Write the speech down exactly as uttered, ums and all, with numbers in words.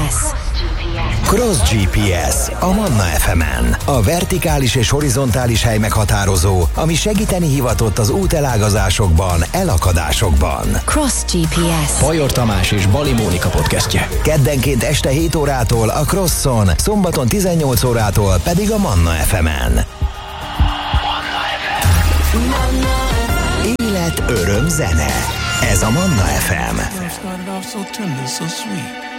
es. Cross gé pé es a Manna ef emen. A vertikális és horizontális hely meghatározó, ami segíteni hivatott az útelágazásokban, elakadásokban. Cross gé pé es. Bajor Tamás és Bali Mónika podcastje. Keddenként este hét órától a Crosson, szombaton tizennyolc órától pedig a Manna ef emen. Élet, öröm, zene. Ez a Manna ef em. Started off so tender, so sweet.